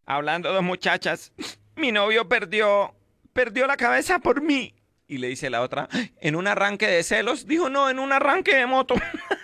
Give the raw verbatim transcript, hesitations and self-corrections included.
Hablando de muchachas, mi novio perdió, perdió la cabeza por mí. Y le dice la otra, en un arranque de celos, dijo, no, en un arranque de moto.